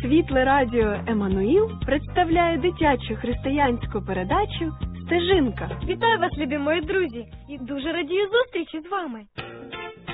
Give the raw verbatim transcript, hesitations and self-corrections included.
Світле радіо «Еммануїл» представляє дитячу християнську передачу «Стежинка». Вітаю вас, любі мої друзі, і дуже радію зустрічі з вами.